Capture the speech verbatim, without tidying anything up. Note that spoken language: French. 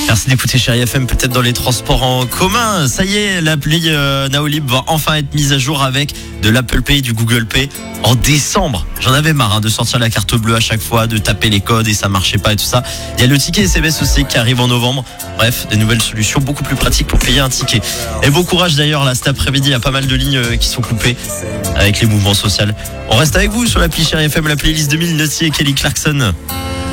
Merci d'écouter Chérie F M, peut-être dans les transports en commun. Ça y est, l'appli euh, Naolib va enfin être mise à jour avec de l'Apple Pay, du Google Pay en décembre. J'en avais marre hein, de sortir la carte bleue à chaque fois, de taper les codes et ça marchait pas et tout ça. Il y a le ticket S M S aussi qui arrive en novembre. Bref, des nouvelles solutions beaucoup plus pratiques pour payer un ticket. Et bon courage d'ailleurs, là cet après-midi, il y a pas mal de lignes euh, qui sont coupées avec les mouvements sociaux. On reste avec vous sur l'appli Chérie F M, la playlist deux mille, Nutty et Kelly Clarkson.